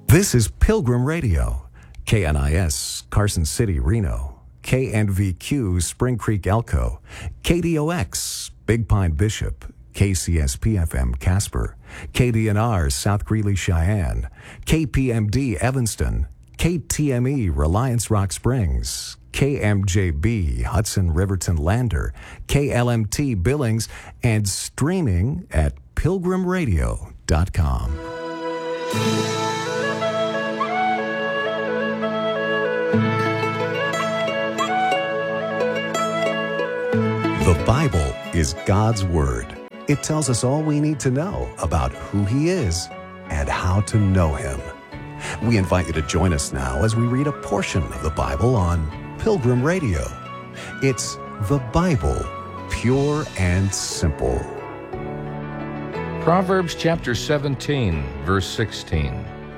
This is Pilgrim Radio, KNIS, Carson City, Reno, KNVQ, Spring Creek, Elko, KDOX, Big Pine, Bishop, KCSP-FM, Casper, KDNR, South Greeley, Cheyenne, KPMD, Evanston, KTME, Reliance Rock Springs, KMJB, Hudson Riverton Lander, KLMT Billings, and streaming at pilgrimradio.com. The Bible is God's Word. It tells us all we need to know about who He is and how to know Him. We invite you to join us now as we read a portion of the Bible on Pilgrim Radio. It's the Bible, pure and simple. Proverbs chapter 17, verse 16.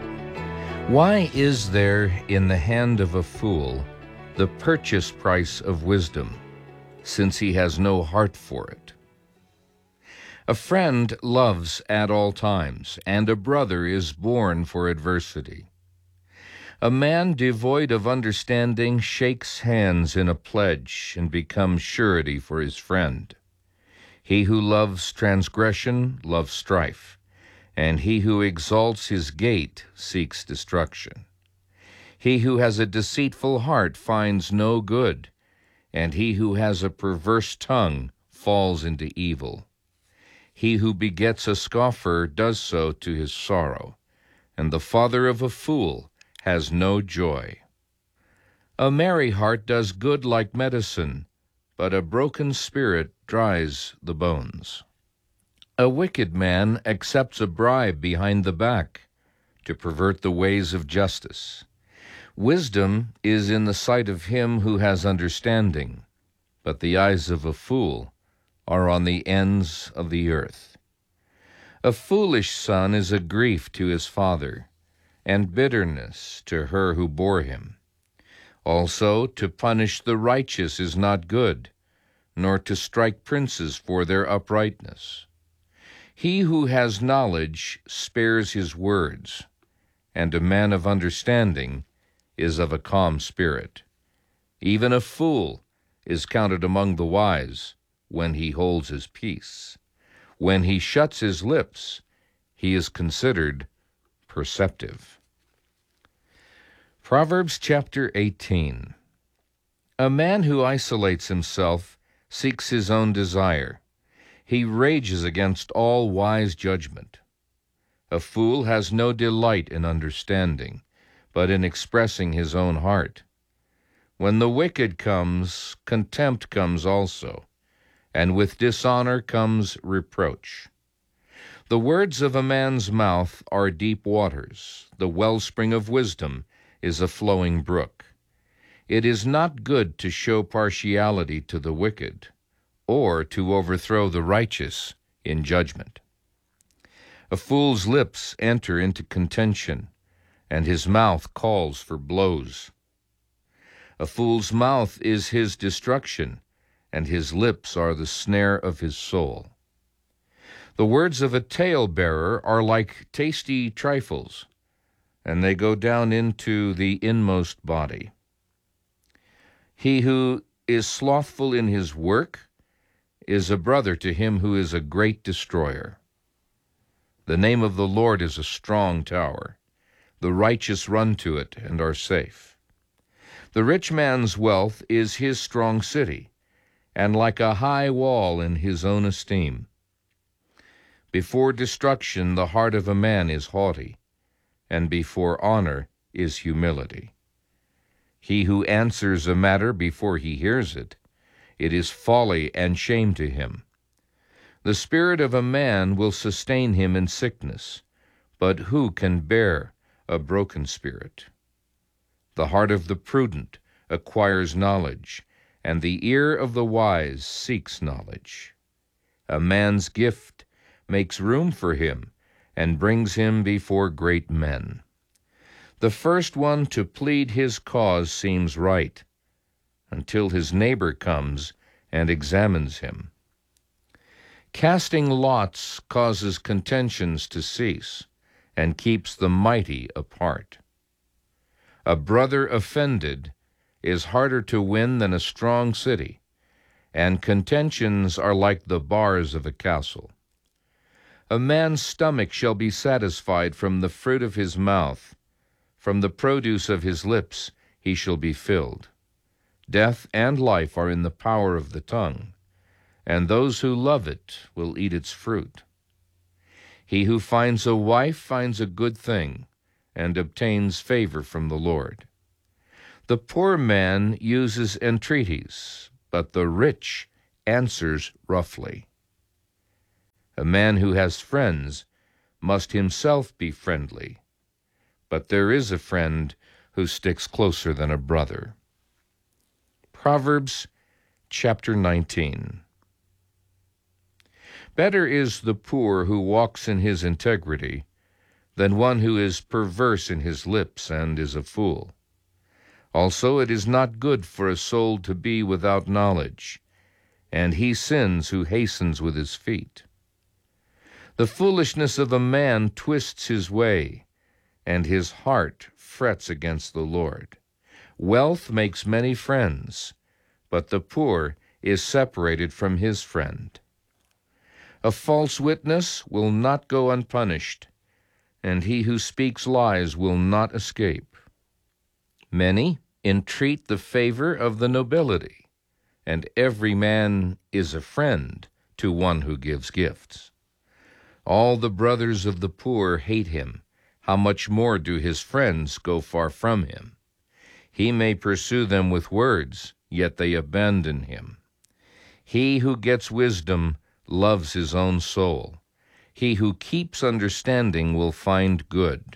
Why is there in the hand of a fool the purchase price of wisdom, since he has no heart for it? A friend loves at all times, and a brother is born for adversity. A man devoid of understanding shakes hands in a pledge and becomes surety for his friend. He who loves transgression loves strife, and he who exalts his gate seeks destruction. He who has a deceitful heart finds no good, and he who has a perverse tongue falls into evil. He who begets a scoffer does so to his sorrow, and the father of a fool has no joy. A merry heart does good like medicine, but a broken spirit dries the bones. A wicked man accepts a bribe behind the back to pervert the ways of justice. Wisdom is in the sight of him who has understanding, but the eyes of a fool are on the ends of the earth. A foolish son is a grief to his father, and bitterness to her who bore him. Also, to punish the righteous is not good, nor to strike princes for their uprightness. He who has knowledge spares his words, and a man of understanding is of a calm spirit. Even a fool is counted among the wise when he holds his peace. When he shuts his lips, he is considered perceptive. Proverbs chapter 18. A man who isolates himself seeks his own desire. He rages against all wise judgment. A fool has no delight in understanding, but in expressing his own heart. When the wicked comes, contempt comes also, and with dishonor comes reproach. The words of a man's mouth are deep waters. The wellspring of wisdom is a flowing brook. It is not good to show partiality to the wicked, or to overthrow the righteous in judgment. A fool's lips enter into contention, and his mouth calls for blows. A fool's mouth is his destruction, and his lips are the snare of his soul. The words of a talebearer are like tasty trifles, and they go down into the inmost body. He who is slothful in his work is a brother to him who is a great destroyer. The name of the Lord is a strong tower. The righteous run to it and are safe. The rich man's wealth is his strong city, and like a high wall in his own esteem. Before destruction the heart of a man is haughty, and before honor is humility. He who answers a matter before he hears it, it is folly and shame to him. The spirit of a man will sustain him in sickness, but who can bear a broken spirit? The heart of the prudent acquires knowledge, and the ear of the wise seeks knowledge. A man's gift makes room for him and brings him before great men. The first one to plead his cause seems right, until his neighbor comes and examines him. Casting lots causes contentions to cease, and keeps the mighty apart. A brother offended is harder to win than a strong city, and contentions are like the bars of a castle. A man's stomach shall be satisfied from the fruit of his mouth, from the produce of his lips he shall be filled. Death and life are in the power of the tongue, and those who love it will eat its fruit. He who finds a wife finds a good thing, and obtains favor from the Lord. The poor man uses entreaties, but the rich answers roughly. A man who has friends must himself be friendly, but there is a friend who sticks closer than a brother. Proverbs chapter 19. Better is the poor who walks in his integrity than one who is perverse in his lips and is a fool. Also it is not good for a soul to be without knowledge, and he sins who hastens with his feet. The foolishness of a man twists his way, and his heart frets against the Lord. Wealth makes many friends, but the poor is separated from his friend. A false witness will not go unpunished, and he who speaks lies will not escape. Many entreat the favor of the nobility, and every man is a friend to one who gives gifts. All the brothers of the poor hate him. How much more do his friends go far from him? He may pursue them with words, yet they abandon him. He who gets wisdom loves his own soul. He who keeps understanding will find good.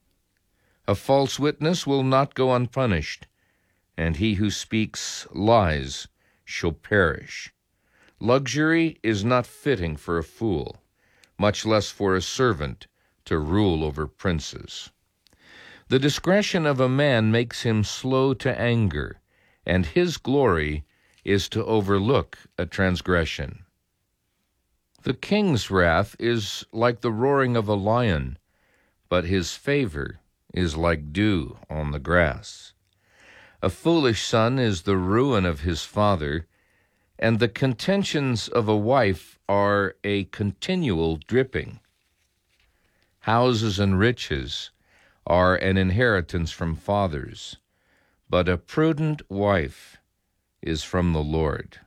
A false witness will not go unpunished, and he who speaks lies shall perish. Luxury is not fitting for a fool, much less for a servant to rule over princes. The discretion of a man makes him slow to anger, and his glory is to overlook a transgression. The king's wrath is like the roaring of a lion, but his favor is like dew on the grass. A foolish son is the ruin of his father, and the contentions of a wife are a continual dripping. Houses and riches are an inheritance from fathers, but a prudent wife is from the Lord.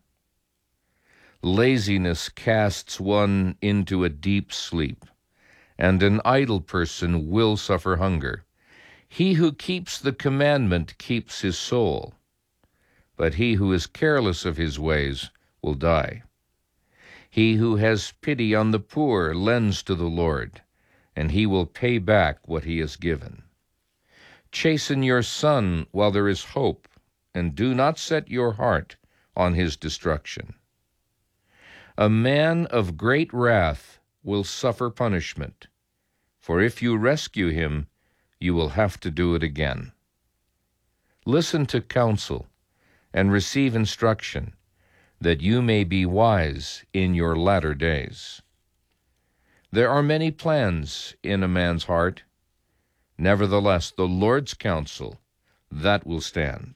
Laziness casts one into a deep sleep, and an idle person will suffer hunger. He who keeps the commandment keeps his soul, but he who is careless of his ways will die. He who has pity on the poor lends to the Lord, and he will pay back what he has given. Chasten your son while there is hope, and do not set your heart on his destruction. A man of great wrath will suffer punishment, for if you rescue him, you will have to do it again. Listen to counsel and receive instruction, that you may be wise in your latter days. There are many plans in a man's heart. Nevertheless, the Lord's counsel, that will stand.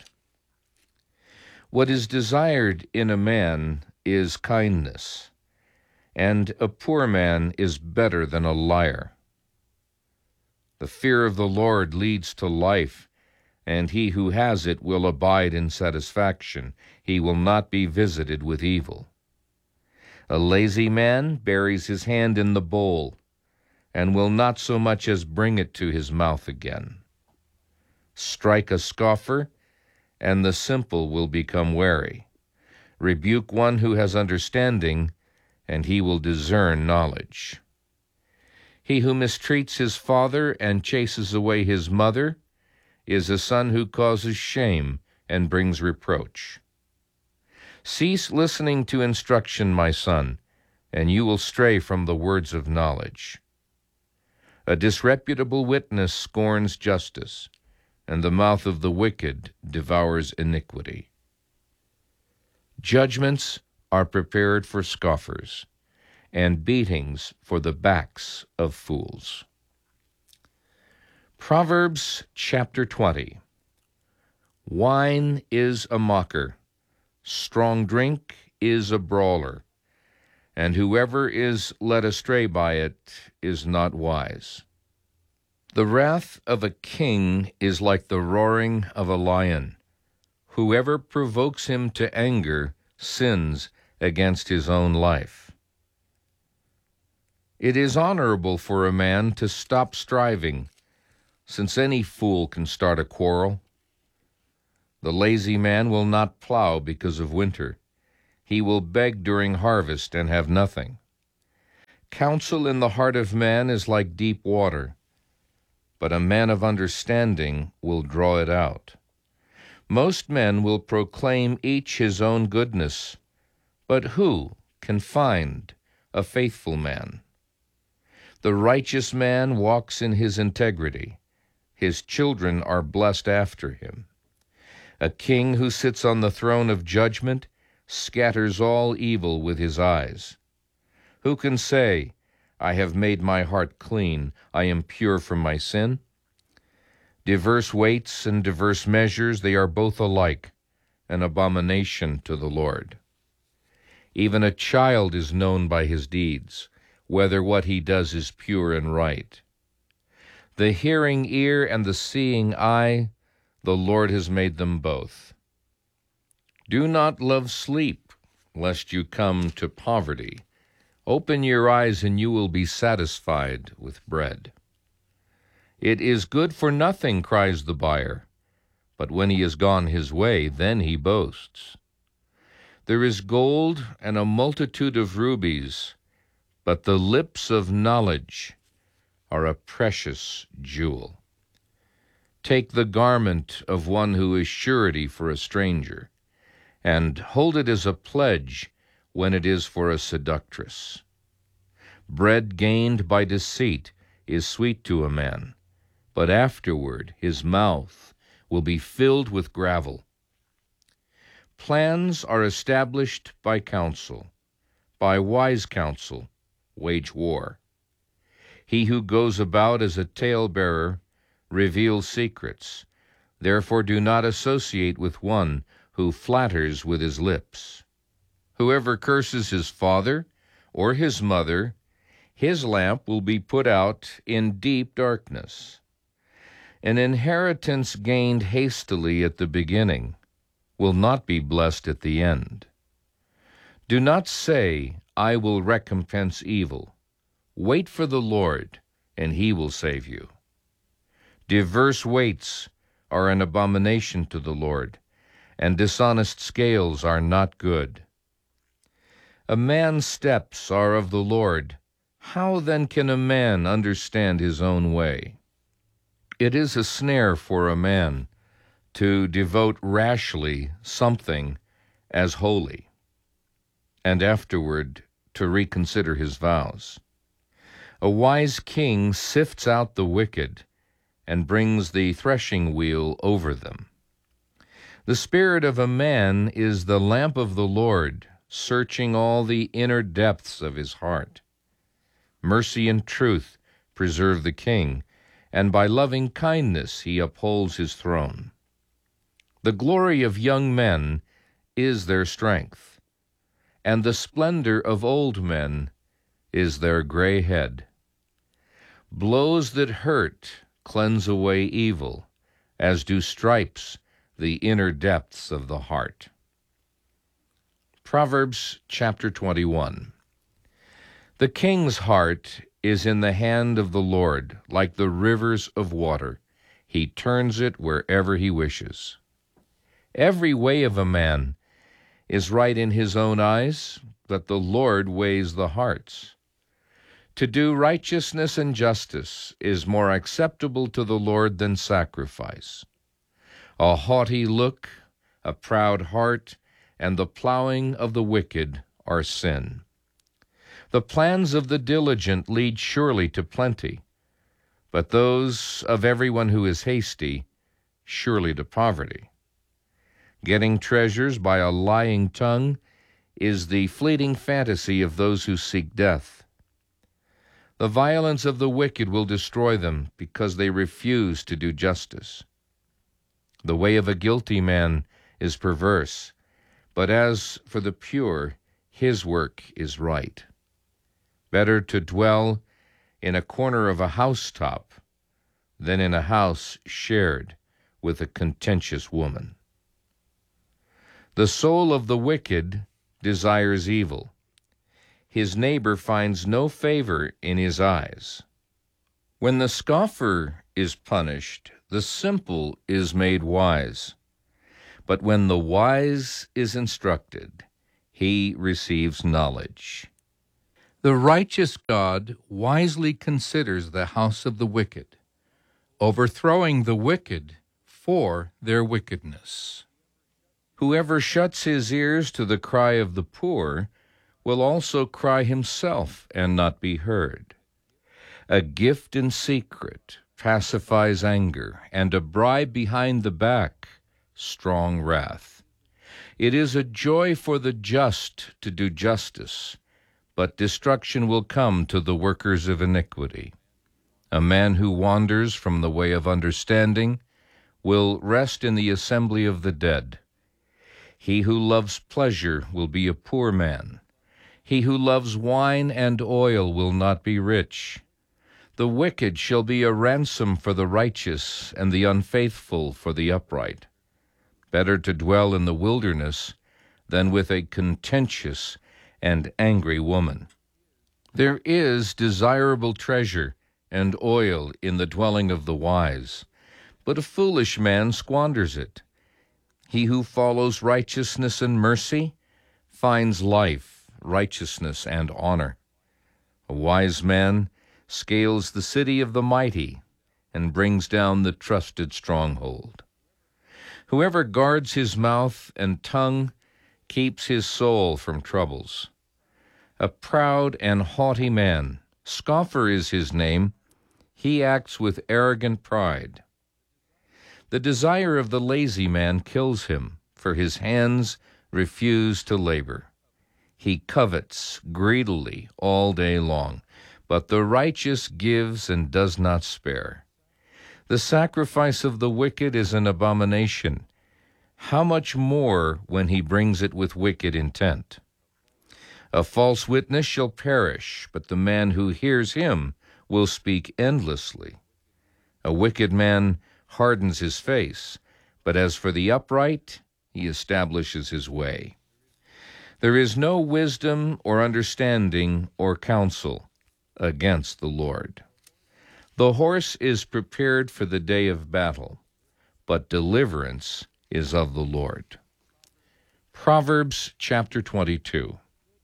What is desired in a man is kindness, and a poor man is better than a liar. The fear of the Lord leads to life, and he who has it will abide in satisfaction. He will not be visited with evil. A lazy man buries his hand in the bowl, and will not so much as bring it to his mouth again. Strike a scoffer, and the simple will become wary. Rebuke one who has understanding, and he will discern knowledge. He who mistreats his father and chases away his mother is a son who causes shame and brings reproach. Cease listening to instruction, my son, and you will stray from the words of knowledge. A disreputable witness scorns justice, and the mouth of the wicked devours iniquity. Judgments are prepared for scoffers, and beatings for the backs of fools. Proverbs chapter 20. Wine is a mocker, strong drink is a brawler, and whoever is led astray by it is not wise. The wrath of a king is like the roaring of a lion. Whoever provokes him to anger sins against his own life. It is honorable for a man to stop striving, since any fool can start a quarrel. The lazy man will not plow because of winter. He will beg during harvest and have nothing. Counsel in the heart of man is like deep water, but a man of understanding will draw it out. Most men will proclaim each his own goodness, but who can find a faithful man? The righteous man walks in his integrity. His children are blessed after him. A king who sits on the throne of judgment scatters all evil with his eyes. Who can say, I have made my heart clean, I am pure from my sin? Diverse weights and diverse measures, they are both alike, an abomination to the Lord. Even a child is known by his deeds, whether what he does is pure and right. The hearing ear and the seeing eye, the Lord has made them both. Do not love sleep, lest you come to poverty. Open your eyes, and you will be satisfied with bread. It is good for nothing, cries the buyer, but when he has gone his way, then he boasts. There is gold and a multitude of rubies, but the lips of knowledge are a precious jewel. Take the garment of one who is surety for a stranger, and hold it as a pledge when it is for a seductress. Bread gained by deceit is sweet to a man, but afterward his mouth will be filled with gravel. Plans are established by counsel. By wise counsel, wage war. He who goes about as a talebearer reveals secrets. Therefore do not associate with one who flatters with his lips. Whoever curses his father or his mother, his lamp will be put out in deep darkness. An inheritance gained hastily at the beginning will not be blessed at the end. Do not say, I will recompense evil. Wait for the Lord, and he will save you. Diverse weights are an abomination to the Lord, and dishonest scales are not good. A man's steps are of the Lord. How then can a man understand his own way? It is a snare for a man to devote rashly something as holy, and afterward to reconsider his vows. A wise king sifts out the wicked and brings the threshing wheel over them. The spirit of a man is the lamp of the Lord, searching all the inner depths of his heart. Mercy and truth preserve the king, and by loving kindness he upholds his throne. The glory of young men is their strength, and the splendor of old men is their gray head. Blows that hurt cleanse away evil, as do stripes the inner depths of the heart. Proverbs chapter 21. The king's heart is in the hand of the Lord, like the rivers of water. He turns it wherever he wishes. Every way of a man is right in his own eyes, but the Lord weighs the hearts. To do righteousness and justice is more acceptable to the Lord than sacrifice. A haughty look, a proud heart, and the plowing of the wicked are sin. The plans of the diligent lead surely to plenty, but those of everyone who is hasty surely to poverty. Getting treasures by a lying tongue is the fleeting fantasy of those who seek death. The violence of the wicked will destroy them, because they refuse to do justice. The way of a guilty man is perverse, but as for the pure, his work is right. Better to dwell in a corner of a housetop than in a house shared with a contentious woman. The soul of the wicked desires evil. His neighbor finds no favor in his eyes. When the scoffer is punished, the simple is made wise. But when the wise is instructed, he receives knowledge. The righteous God wisely considers the house of the wicked, overthrowing the wicked for their wickedness. Whoever shuts his ears to the cry of the poor will also cry himself and not be heard. A gift in secret pacifies anger, and a bribe behind the back, strong wrath. It is a joy for the just to do justice, but destruction will come to the workers of iniquity. A man who wanders from the way of understanding will rest in the assembly of the dead. He who loves pleasure will be a poor man. He who loves wine and oil will not be rich. The wicked shall be a ransom for the righteous, and the unfaithful for the upright. Better to dwell in the wilderness than with a contentious and angry woman. There is desirable treasure and oil in the dwelling of the wise, but a foolish man squanders it. He who follows righteousness and mercy finds life, righteousness, and honor. A wise man scales the city of the mighty and brings down the trusted stronghold. Whoever guards his mouth and tongue keeps his soul from troubles. A proud and haughty man, scoffer is his name, he acts with arrogant pride. The desire of the lazy man kills him, for his hands refuse to labor. He covets greedily all day long, but the righteous gives and does not spare. The sacrifice of the wicked is an abomination. How much more when he brings it with wicked intent? A false witness shall perish, but the man who hears him will speak endlessly. A wicked man hardens his face, but as for the upright, he establishes his way. There is no wisdom or understanding or counsel against the Lord. The horse is prepared for the day of battle, but deliverance is of the Lord. Proverbs chapter 22.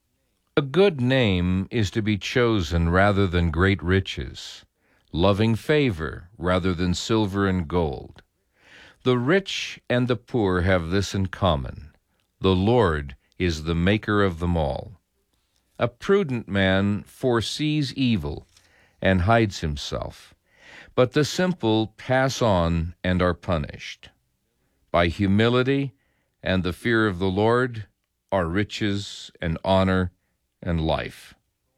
A good name is to be chosen rather than great riches, loving favor rather than silver and gold. The rich and the poor have this in common: the Lord is the maker of them all. A prudent man foresees evil and hides himself, but the simple pass on and are punished. By humility and the fear of the Lord are riches and honor and life.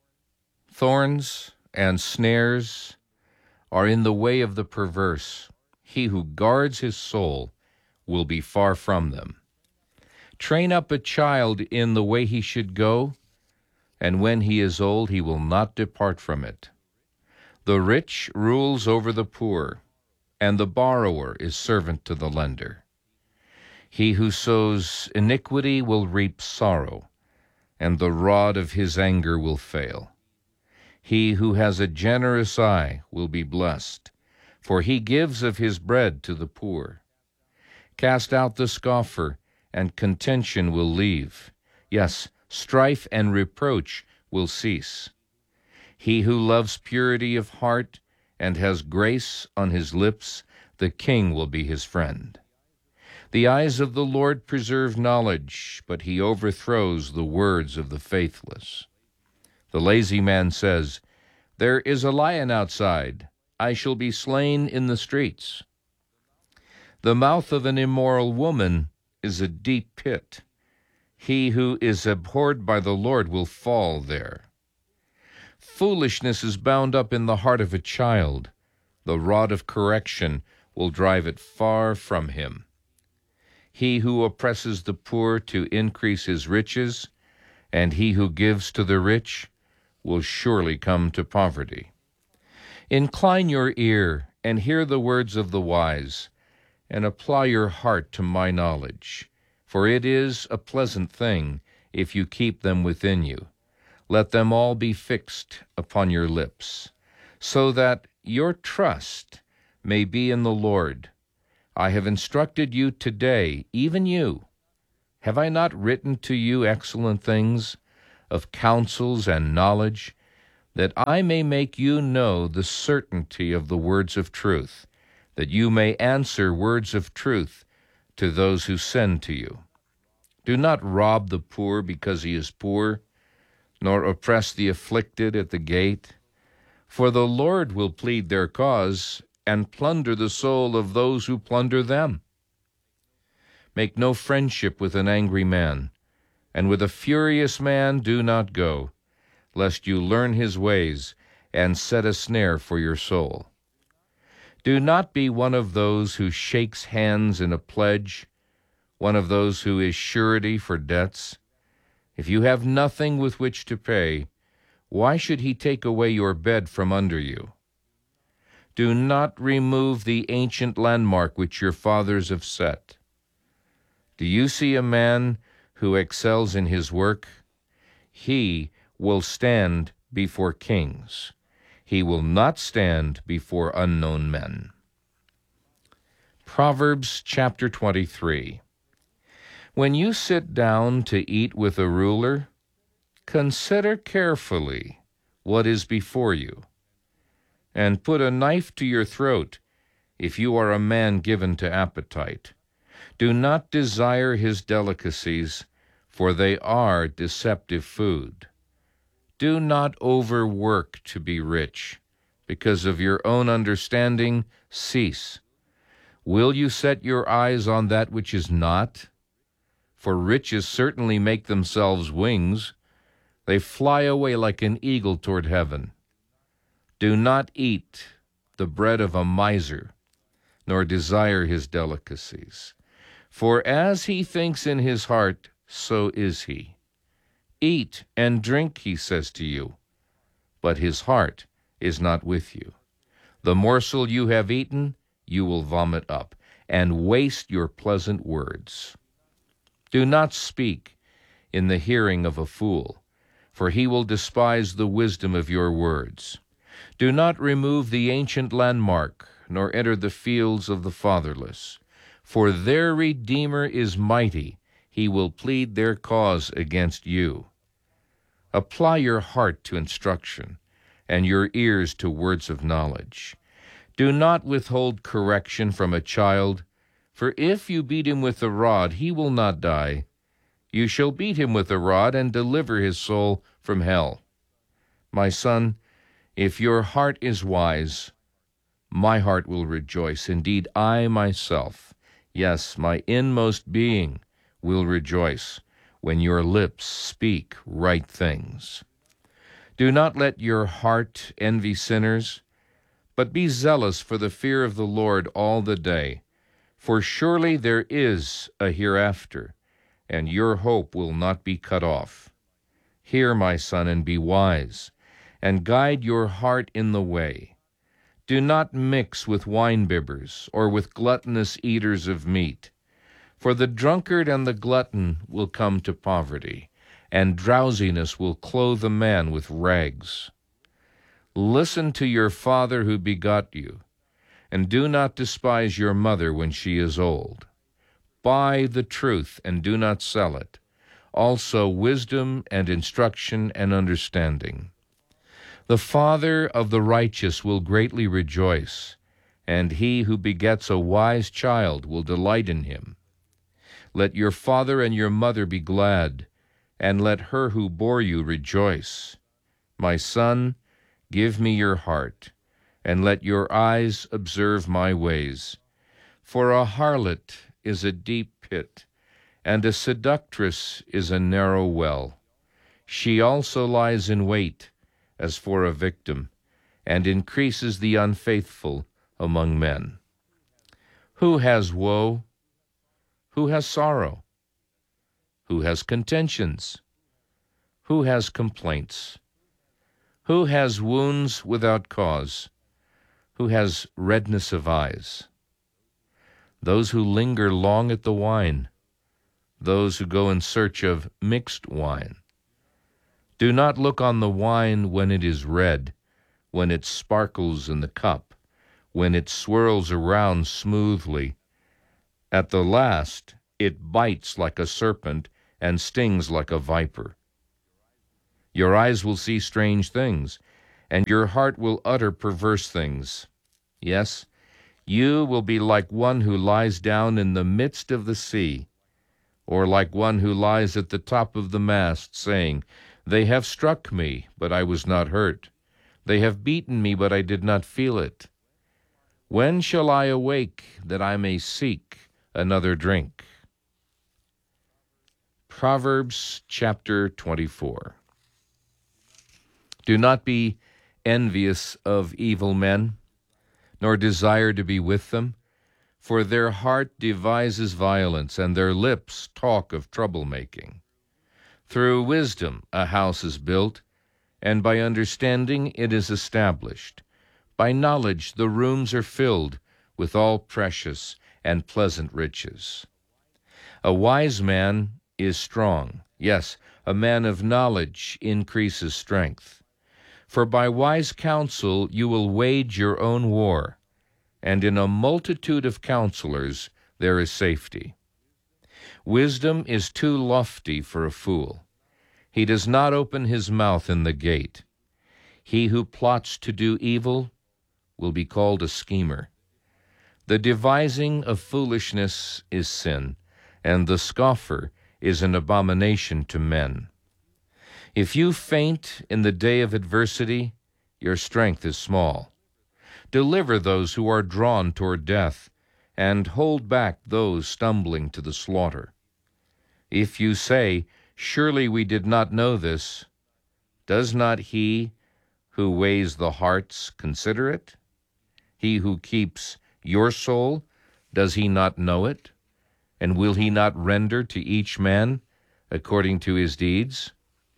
Thorns and snares are in the way of the perverse. He who guards his soul will be far from them. Train up a child in the way he should go, and when he is old he will not depart from it. The rich rules over the poor, and the borrower is servant to the lender. He who sows iniquity will reap sorrow, and the rod of his anger will fail. He who has a generous eye will be blessed, for he gives of his bread to the poor. Cast out the scoffer, and contention will leave. Yes, strife and reproach will cease. He who loves purity of heart and has grace on his lips, the king will be his friend. The eyes of the Lord preserve knowledge, but he overthrows the words of the faithless. The lazy man says, "There is a lion outside. I shall be slain in the streets." The mouth of an immoral woman is a deep pit. He who is abhorred by the Lord will fall there. Foolishness is bound up in the heart of a child. The rod of correction will drive it far from him. He who oppresses the poor to increase his riches, and he who gives to the rich, will surely come to poverty. Incline your ear and hear the words of the wise, and apply your heart to my knowledge. For it is a pleasant thing if you keep them within you. Let them all be fixed upon your lips, so that your trust may be in the Lord. I have instructed you today, even you. Have I not written to you excellent things of counsels and knowledge, that I may make you know the certainty of the words of truth, that you may answer words of truth to those who send to you? Do not rob the poor because he is poor, nor oppress the afflicted at the gate. For the Lord will plead their cause, and plunder the soul of those who plunder them. Make no friendship with an angry man, and with a furious man do not go, lest you learn his ways and set a snare for your soul. Do not be one of those who shakes hands in a pledge, one of those who is surety for debts. If you have nothing with which to pay, why should he take away your bed from under you? Do not remove the ancient landmark which your fathers have set. Do you see a man who excels in his work? He will stand before kings. He will not stand before unknown men. Proverbs chapter 23. When you sit down to eat with a ruler, consider carefully what is before you, and put a knife to your throat if you are a man given to appetite. Do not desire his delicacies, for they are deceptive food. Do not overwork to be rich. Because of your own understanding, cease. Will you set your eyes on that which is not? For riches certainly make themselves wings. They fly away like an eagle toward heaven. Do not eat the bread of a miser, nor desire his delicacies. For as he thinks in his heart, so is he. Eat and drink, he says to you, but his heart is not with you. The morsel you have eaten, you will vomit up, and waste your pleasant words. Do not speak in the hearing of a fool, for he will despise the wisdom of your words. Do not remove the ancient landmark, nor enter the fields of the fatherless. For their Redeemer is mighty. He will plead their cause against you. Apply your heart to instruction, and your ears to words of knowledge. Do not withhold correction from a child, for if you beat him with a rod, he will not die. You shall beat him with a rod and deliver his soul from hell. My son, if your heart is wise, my heart will rejoice. Indeed, I myself, yes, my inmost being, will rejoice when your lips speak right things. Do not let your heart envy sinners, but be zealous for the fear of the Lord all the day. For surely there is a hereafter, and your hope will not be cut off. Hear, my son, and be wise, and guide your heart in the way. Do not mix with winebibbers or with gluttonous eaters of meat, for the drunkard and the glutton will come to poverty, and drowsiness will clothe a man with rags. Listen to your father who begot you, and do not despise your mother when she is old. Buy the truth and do not sell it, also wisdom and instruction and understanding. The father of the righteous will greatly rejoice, and he who begets a wise child will delight in him. Let your father and your mother be glad, and let her who bore you rejoice. My son, give me your heart, and let your eyes observe my ways. For a harlot is a deep pit, and a seductress is a narrow well. She also lies in wait, as for a victim, and increases the unfaithful among men. Who has woe? Who has sorrow? Who has contentions? Who has complaints? Who has wounds without cause? Who has redness of eyes? Those who linger long at the wine, those who go in search of mixed wine. Do not look on the wine when it is red, when it sparkles in the cup, when it swirls around smoothly. At the last, it bites like a serpent and stings like a viper. Your eyes will see strange things, and your heart will utter perverse things. Yes, you will be like one who lies down in the midst of the sea, or like one who lies at the top of the mast, saying, "They have struck me, but I was not hurt. They have beaten me, but I did not feel it. When shall I awake, that I may seek another drink?" Proverbs chapter 24. Do not be envious of evil men, nor desire to be with them, for their heart devises violence, and their lips talk of troublemaking. Through wisdom a house is built, and by understanding it is established. By knowledge the rooms are filled with all precious and pleasant riches. A wise man is strong. Yes, a man of knowledge increases strength. For by wise counsel you will wage your own war, and in a multitude of counselors there is safety. Wisdom is too lofty for a fool. He does not open his mouth in the gate. He who plots to do evil will be called a schemer. The devising of foolishness is sin, and the scoffer is an abomination to men. If you faint in the day of adversity, your strength is small. Deliver those who are drawn toward death, and hold back those stumbling to the slaughter. If you say, "Surely we did not know this," does not he who weighs the hearts consider it? He who keeps your soul, does he not know it? And will he not render to each man according to his deeds?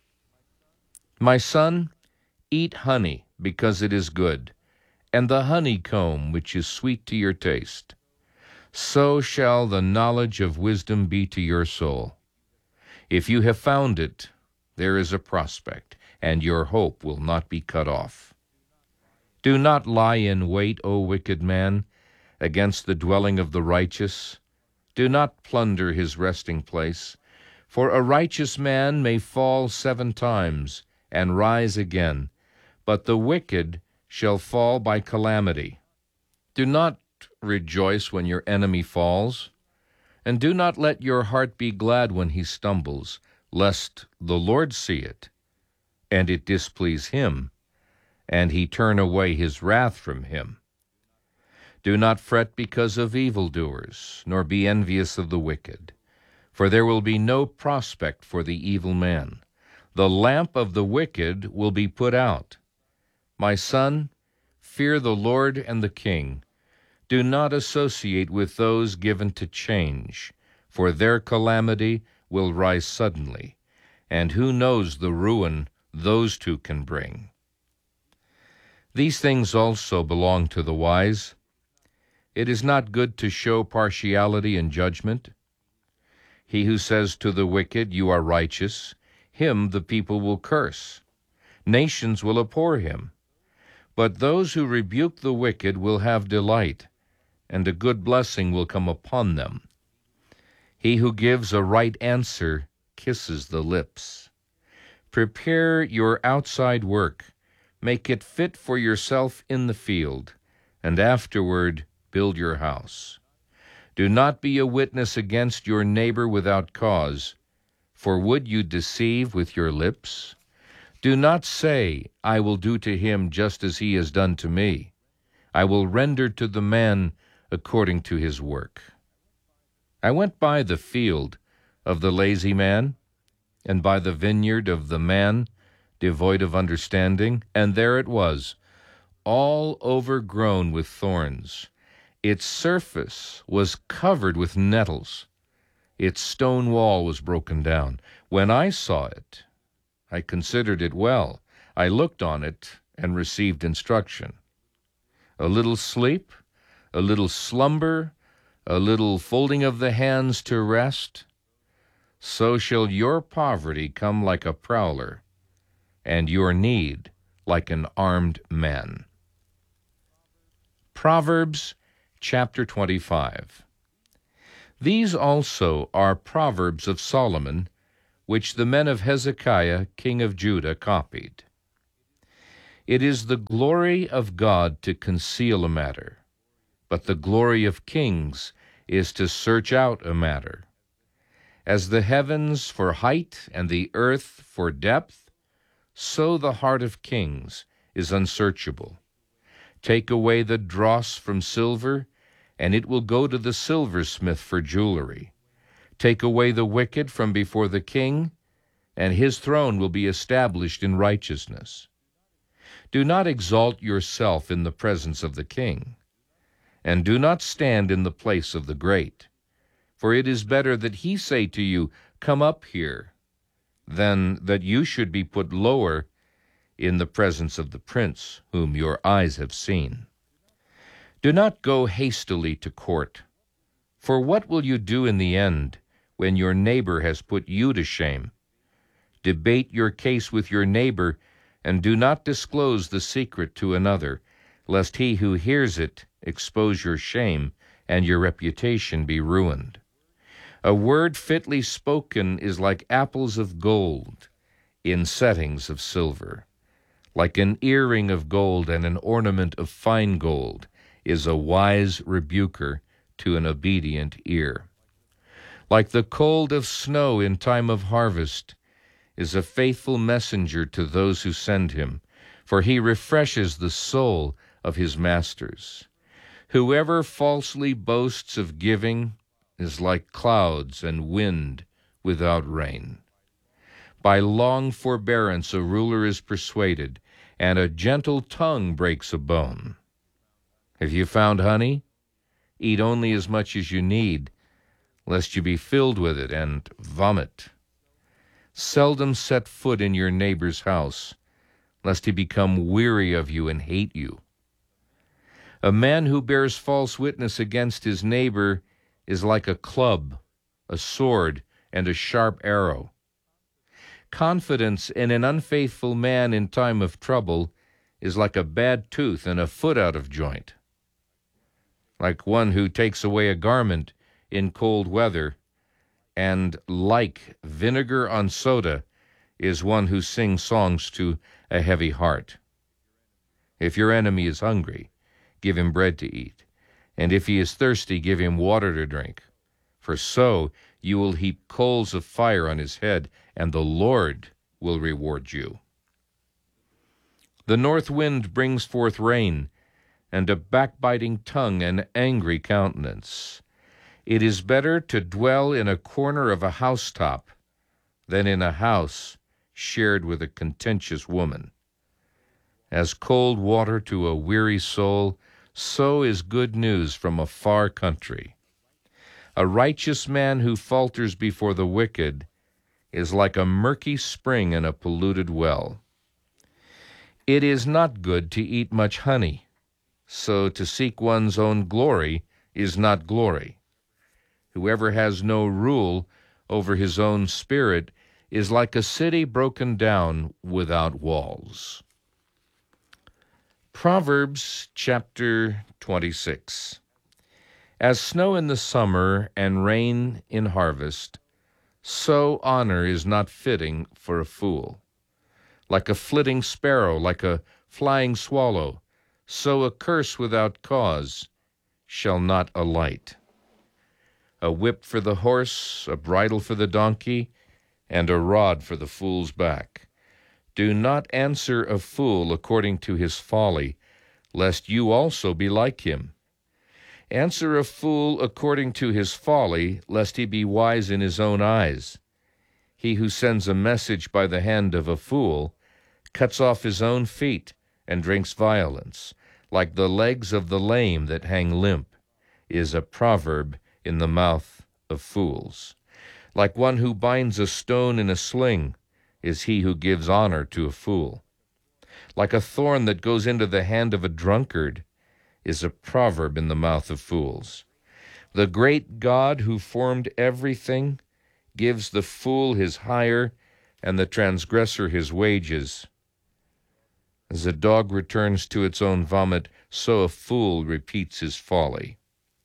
My son, eat honey, because it is good, and the honeycomb which is sweet to your taste. So shall the knowledge of wisdom be to your soul. If you have found it, there is a prospect, and your hope will not be cut off. Do not lie in wait, O wicked man, against the dwelling of the righteous. Do not plunder his resting place, for a righteous man may fall 7 times and rise again, but the wicked shall fall by calamity. Do not rejoice when your enemy falls, and do not let your heart be glad when he stumbles, lest the Lord see it, and it displease him, and he turn away his wrath from him. Do not fret because of evildoers, nor be envious of the wicked, for there will be no prospect for the evil man. The lamp of the wicked will be put out. My son, fear the Lord and the king. Do not associate with those given to change, for their calamity will rise suddenly, and who knows the ruin those two can bring. These things also belong to the wise. It is not good to show partiality in judgment. He who says to the wicked, "You are righteous," him the people will curse. Nations will abhor him. But those who rebuke the wicked will have delight, and a good blessing will come upon them. He who gives a right answer kisses the lips. Prepare your outside work, make it fit for yourself in the field, and afterward build your house. Do not be a witness against your neighbor without cause, for would you deceive with your lips? Do not say, "I will do to him just as he has done to me. I will render to the man according to his work." I went by the field of the lazy man, and by the vineyard of the man devoid of understanding, and there it was, all overgrown with thorns. Its surface was covered with nettles. Its stone wall was broken down. When I saw it, I considered it well. I looked on it and received instruction. A little sleep, a little slumber, a little folding of the hands to rest, so shall your poverty come like a prowler, and your need like an armed man. Proverbs chapter 25. These also are proverbs of Solomon, which the men of Hezekiah king of Judah copied. It is the glory of God to conceal a matter, but the glory of kings is to search out a matter. As the heavens for height and the earth for depth, so the heart of kings is unsearchable. Take away the dross from silver, and it will go to the silversmith for jewelry. Take away the wicked from before the king, and his throne will be established in righteousness. Do not exalt yourself in the presence of the king, and do not stand in the place of the great. For it is better that he say to you, "Come up here," than that you should be put lower in the presence of the prince whom your eyes have seen. Do not go hastily to court, for what will you do in the end when your neighbor has put you to shame? Debate your case with your neighbor, and do not disclose the secret to another, lest he who hears it expose your shame and your reputation be ruined. A word fitly spoken is like apples of gold in settings of silver. Like an earring of gold and an ornament of fine gold is a wise rebuker to an obedient ear. Like the cold of snow in time of harvest is a faithful messenger to those who send him, for he refreshes the soul of his masters. Whoever falsely boasts of giving is like clouds and wind without rain. By long forbearance a ruler is persuaded, and a gentle tongue breaks a bone. Have you found honey? Eat only as much as you need, lest you be filled with it and vomit. Seldom set foot in your neighbor's house, lest he become weary of you and hate you. A man who bears false witness against his neighbor is like a club, a sword, and a sharp arrow. Confidence in an unfaithful man in time of trouble is like a bad tooth and a foot out of joint. Like one who takes away a garment in cold weather, and like vinegar on soda is one who sings songs to a heavy heart. If your enemy is hungry, give him bread to eat, and if he is thirsty, give him water to drink. For so you will heap coals of fire on his head, and the Lord will reward you. The north wind brings forth rain, and a backbiting tongue and angry countenance. It is better to dwell in a corner of a housetop than in a house shared with a contentious woman. As cold water to a weary soul, so is good news from a far country. A righteous man who falters before the wicked is like a murky spring in a polluted well. It is not good to eat much honey, so to seek one's own glory is not glory. Whoever has no rule over his own spirit is like a city broken down without walls. Proverbs chapter 26. As snow in the summer and rain in harvest, so honor is not fitting for a fool. Like a flitting sparrow, like a flying swallow, so a curse without cause shall not alight. A whip for the horse, a bridle for the donkey, and a rod for the fool's back. Do not answer a fool according to his folly, lest you also be like him. Answer a fool according to his folly, lest he be wise in his own eyes. He who sends a message by the hand of a fool cuts off his own feet, and drinks violence, like the legs of the lame that hang limp, is a proverb in the mouth of fools. Like one who binds a stone in a sling is he who gives honor to a fool. Like a thorn that goes into the hand of a drunkard is a proverb in the mouth of fools. The great God who formed everything gives the fool his hire and the transgressor his wages. As a dog returns to its own vomit, so a fool repeats his folly.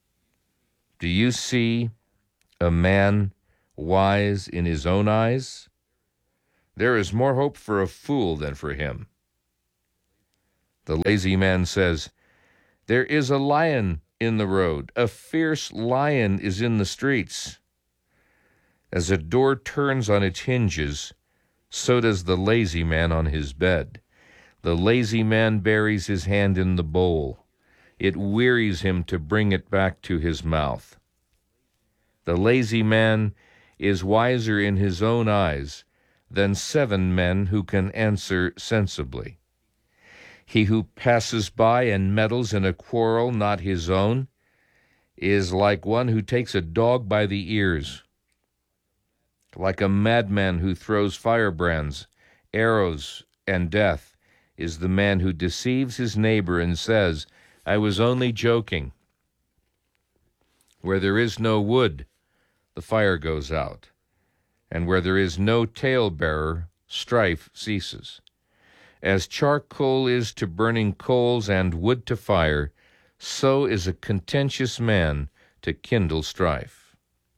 Do you see a man wise in his own eyes? There is more hope for a fool than for him. The lazy man says, "There is a lion in the road. A fierce lion is in the streets." As a door turns on its hinges, so does the lazy man on his bed. The lazy man buries his hand in the bowl. It wearies him to bring it back to his mouth. The lazy man is wiser in his own eyes than 7 men who can answer sensibly. He who passes by and meddles in a quarrel not his own is like one who takes a dog by the ears. Like a madman who throws firebrands, arrows, and death is the man who deceives his neighbor and says, "I was only joking." Where there is no wood, the fire goes out, and where there is no talebearer, strife ceases. As charcoal is to burning coals and wood to fire, so is a contentious man to kindle strife.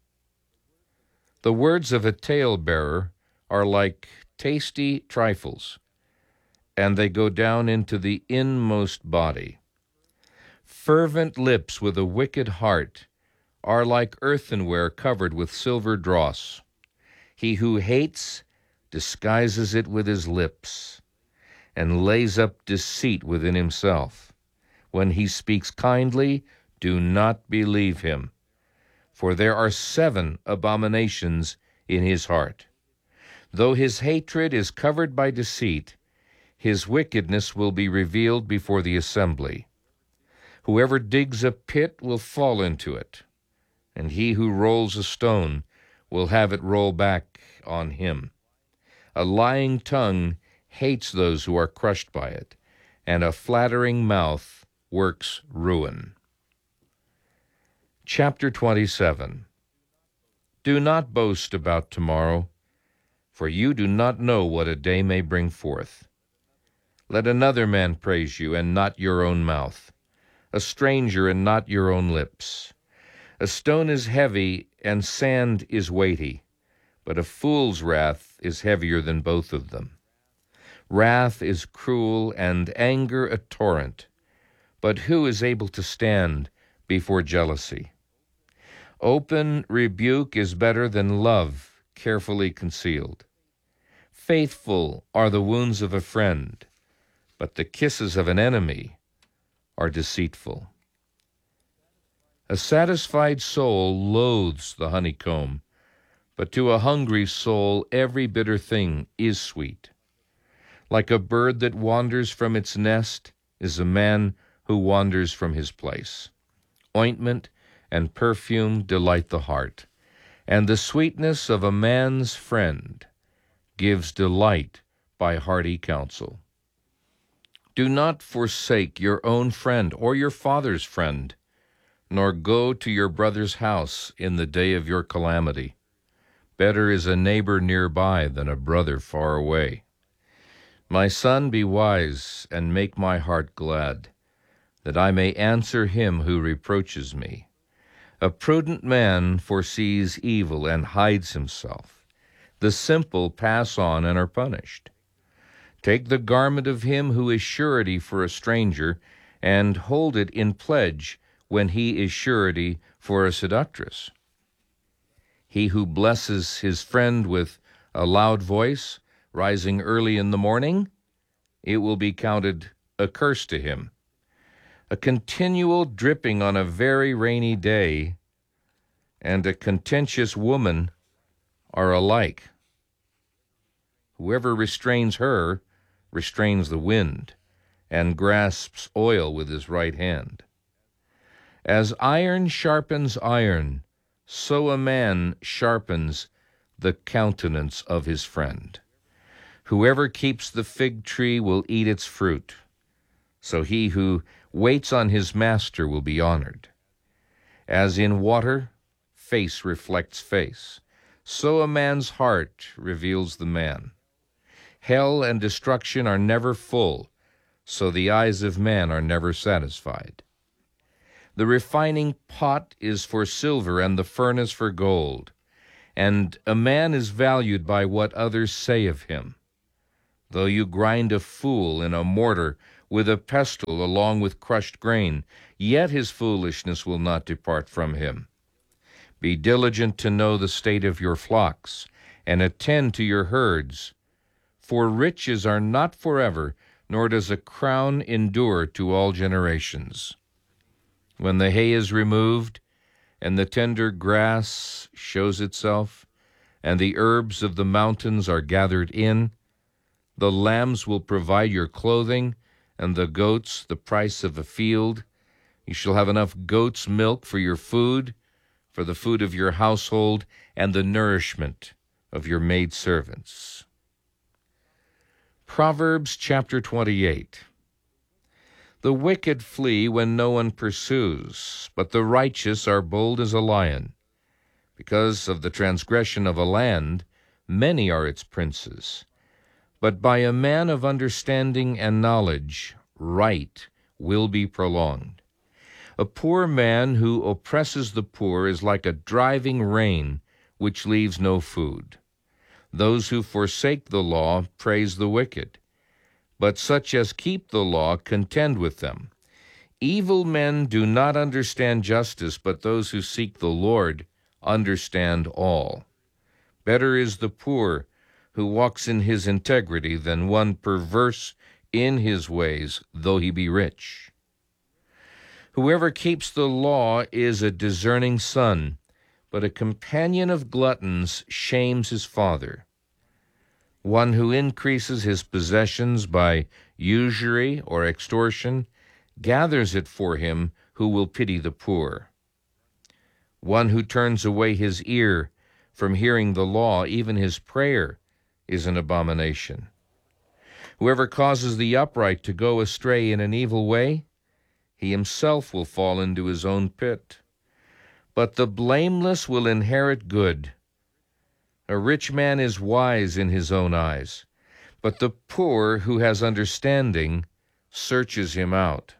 The words of a talebearer are like tasty trifles, and they go down into the inmost body. Fervent lips with a wicked heart are like earthenware covered with silver dross. He who hates disguises it with his lips, and lays up deceit within himself. When he speaks kindly, do not believe him, for there are 7 abominations in his heart. Though his hatred is covered by deceit, his wickedness will be revealed before the assembly. Whoever digs a pit will fall into it, and he who rolls a stone will have it roll back on him. A lying tongue hates those who are crushed by it, and a flattering mouth works ruin. Chapter 27. Do not boast about tomorrow, for you do not know what a day may bring forth. Let another man praise you, and not your own mouth, a stranger, and not your own lips. A stone is heavy, and sand is weighty, but a fool's wrath is heavier than both of them. Wrath is cruel, and anger a torrent, but who is able to stand before jealousy? Open rebuke is better than love carefully concealed. Faithful are the wounds of a friend, but the kisses of an enemy are deceitful. A satisfied soul loathes the honeycomb, but to a hungry soul every bitter thing is sweet. Like a bird that wanders from its nest is a man who wanders from his place. Ointment and perfume delight the heart, and the sweetness of a man's friend gives delight by hearty counsel. Do not forsake your own friend or your father's friend, nor go to your brother's house in the day of your calamity. Better is a neighbor nearby than a brother far away. My son, be wise and make my heart glad, that I may answer him who reproaches me. A prudent man foresees evil and hides himself. The simple pass on and are punished. Take the garment of him who is surety for a stranger, and hold it in pledge when he is surety for a seductress. He who blesses his friend with a loud voice, rising early in the morning, it will be counted a curse to him. A continual dripping on a very rainy day and a contentious woman are alike. Whoever restrains her restrains the wind, and grasps oil with his right hand. As iron sharpens iron, so a man sharpens the countenance of his friend. Whoever keeps the fig tree will eat its fruit, so he who waits on his master will be honored. As in water, face reflects face, so a man's heart reveals the man. Hell and destruction are never full, so the eyes of man are never satisfied. The refining pot is for silver and the furnace for gold, and a man is valued by what others say of him. Though you grind a fool in a mortar with a pestle along with crushed grain, yet his foolishness will not depart from him. Be diligent to know the state of your flocks, and attend to your herds. For riches are not forever, nor does a crown endure to all generations. When the hay is removed, and the tender grass shows itself, and the herbs of the mountains are gathered in, the lambs will provide your clothing, and the goats the price of a field. You shall have enough goat's milk for your food, for the food of your household, and the nourishment of your maidservants. Proverbs chapter 28. The wicked flee when no one pursues, but the righteous are bold as a lion. Because of the transgression of a land, many are its princes. But by a man of understanding and knowledge, right will be prolonged. A poor man who oppresses the poor is like a driving rain which leaves no food. Those who forsake the law praise the wicked, but such as keep the law contend with them. Evil men do not understand justice, but those who seek the Lord understand all. Better is the poor who walks in his integrity than one perverse in his ways, though he be rich. Whoever keeps the law is a discerning son, but a companion of gluttons shames his father. One who increases his possessions by usury or extortion gathers it for him who will pity the poor. One who turns away his ear from hearing the law, even his prayer, is an abomination. Whoever causes the upright to go astray in an evil way, he himself will fall into his own pit. But the blameless will inherit good. A rich man is wise in his own eyes, but the poor who has understanding searches him out.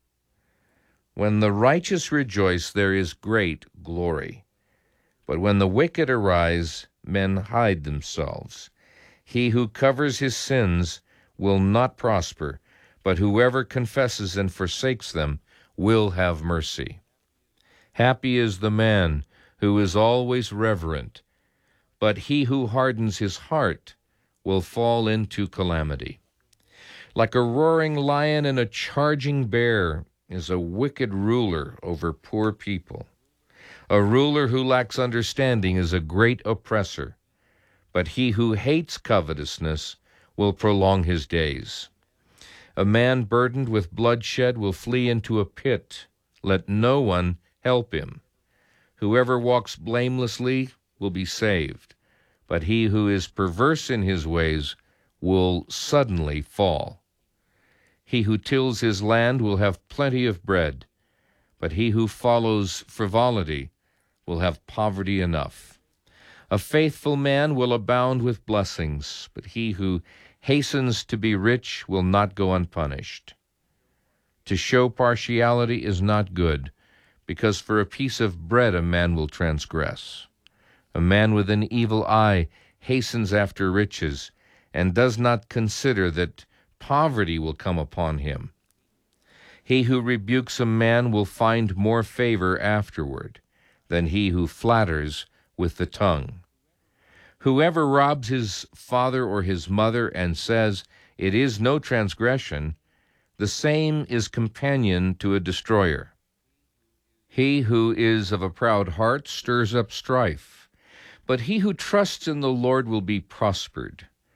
When the righteous rejoice, there is great glory. But when the wicked arise, men hide themselves. He who covers his sins will not prosper, but whoever confesses and forsakes them will have mercy. Happy is the man who is always reverent, but he who hardens his heart will fall into calamity. Like a roaring lion and a charging bear is a wicked ruler over poor people. A ruler who lacks understanding is a great oppressor, but he who hates covetousness will prolong his days. A man burdened with bloodshed will flee into a pit. Let no one help him. Whoever walks blamelessly will be saved, but he who is perverse in his ways will suddenly fall. He who tills his land will have plenty of bread, but he who follows frivolity will have poverty enough. A faithful man will abound with blessings, but he who hastens to be rich will not go unpunished. To show partiality is not good, because for a piece of bread a man will transgress. A man with an evil eye hastens after riches, and does not consider that poverty will come upon him. He who rebukes a man will find more favor afterward than he who flatters with the tongue. Whoever robs his father or his mother and says, "It is no transgression," the same is companion to a destroyer. He who is of a proud heart stirs up strife, but he who trusts in the Lord will be prospered.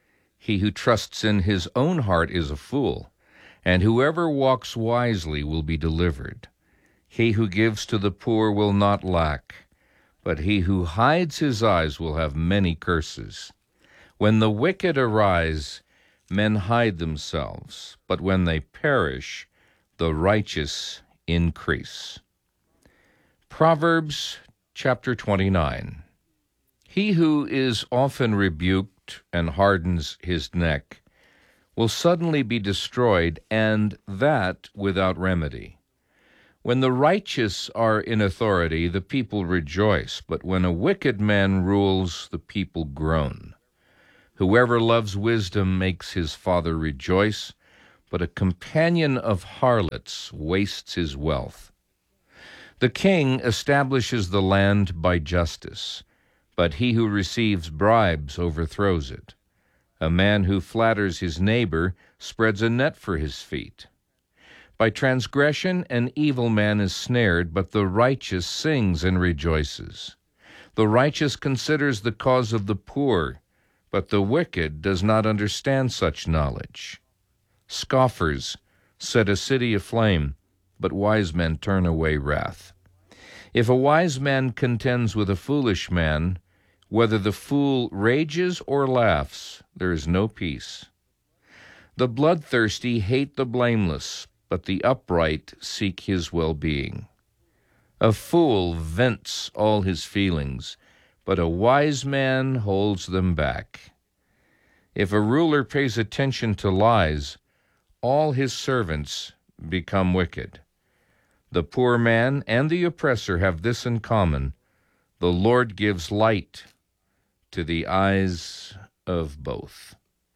He who trusts in his own heart is a fool, and whoever walks wisely will be delivered. He who gives to the poor will not lack, but he who hides his eyes will have many curses. When the wicked arise, men hide themselves, but when they perish, the righteous increase. Proverbs chapter 29. He who is often rebuked and hardens his neck will suddenly be destroyed, and that without remedy. When the righteous are in authority, the people rejoice, but when a wicked man rules, the people groan. Whoever loves wisdom makes his father rejoice, but a companion of harlots wastes his wealth. The king establishes the land by justice, but he who receives bribes overthrows it. A man who flatters his neighbor spreads a net for his feet. By transgression an evil man is snared, but the righteous sings and rejoices. The righteous considers the cause of the poor, but the wicked does not understand such knowledge. Scoffers set a city aflame, but wise men turn away wrath. If a wise man contends with a foolish man, whether the fool rages or laughs, there is no peace. The bloodthirsty hate the blameless, but the upright seek his well-being. A fool vents all his feelings, but a wise man holds them back. If a ruler pays attention to lies, all his servants become wicked. The poor man and the oppressor have this in common: the Lord gives light to the eyes of both.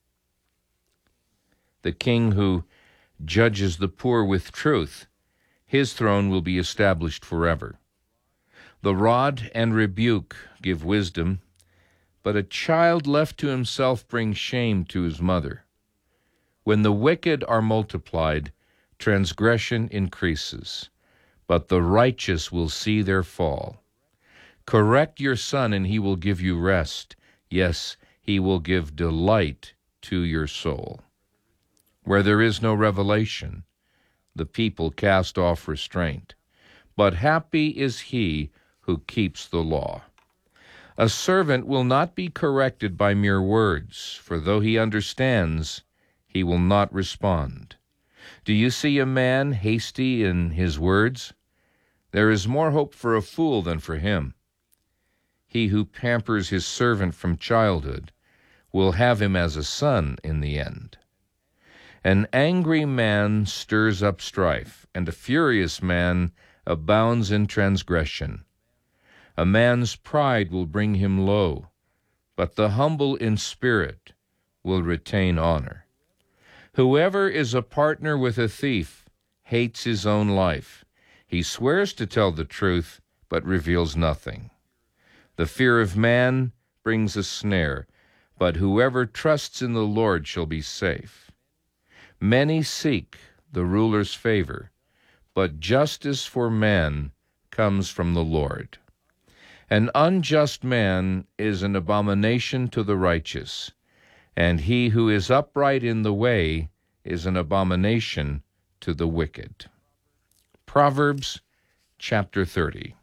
The king who judges the poor with truth, his throne will be established forever. The rod and rebuke give wisdom, but a child left to himself brings shame to his mother. When the wicked are multiplied, transgression increases, but the righteous will see their fall. Correct your son, and he will give you rest. Yes, he will give delight to your soul. Where there is no revelation, the people cast off restraint, but happy is he who keeps the law. A servant will not be corrected by mere words, for though he understands, he will not respond. Do you see a man hasty in his words? There is more hope for a fool than for him. He who pampers his servant from childhood will have him as a son in the end. An angry man stirs up strife, and a furious man abounds in transgression. A man's pride will bring him low, but the humble in spirit will retain honor. Whoever is a partner with a thief hates his own life. He swears to tell the truth, but reveals nothing. The fear of man brings a snare, but whoever trusts in the Lord shall be safe. Many seek the ruler's favor, but justice for man comes from the Lord. An unjust man is an abomination to the righteous, and he who is upright in the way is an abomination to the wicked. Proverbs chapter 30.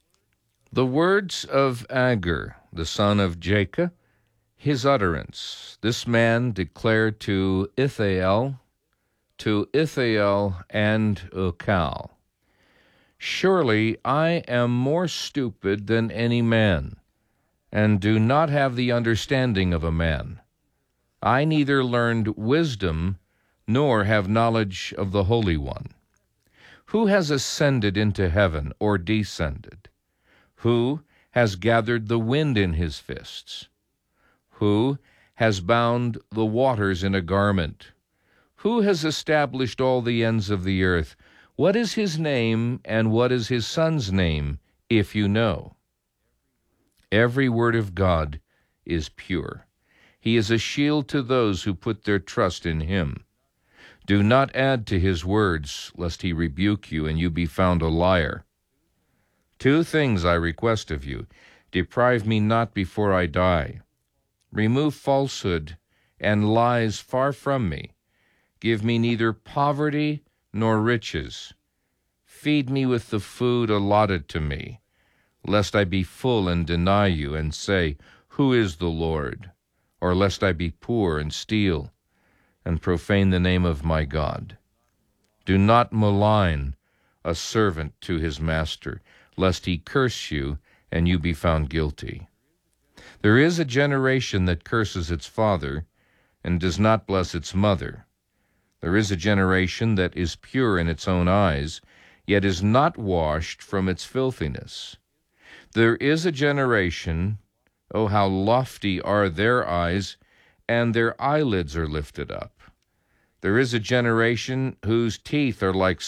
The words of Agur, the son of Jacob, his utterance, this man declared to Ithael and Ukal, surely I am more stupid than any man, and do not have the understanding of a man. I neither learned wisdom nor have knowledge of the Holy One. Who has ascended into heaven or descended? Who has gathered the wind in his fists? Who has bound the waters in a garment? Who has established all the ends of the earth? What is his name, and what is his son's name, if you know? Every word of God is pure. He is a shield to those who put their trust in him. Do not add to his words, lest he rebuke you, and you be found a liar. 2 things I request of you. Deprive me not before I die. Remove falsehood and lies far from me. Give me neither poverty nor riches. Feed me with the food allotted to me, lest I be full and deny you and say, Who is the Lord? Or lest I be poor and steal and profane the name of my God. Do not malign a servant to his master, lest he curse you and you be found guilty. There is a generation that curses its father and does not bless its mother. There is a generation that is pure in its own eyes, yet is not washed from its filthiness. There is a generation, oh, how lofty are their eyes, and their eyelids are lifted up. There is a generation whose teeth are like